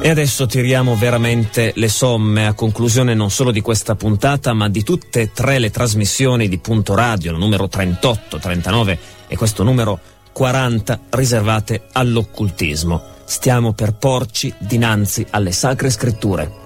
E adesso tiriamo veramente le somme a conclusione non solo di questa puntata, ma di tutte e tre le trasmissioni di Punto Radio, il numero 38, 39 e questo numero 40 riservate all'occultismo. Stiamo per porci dinanzi alle sacre scritture.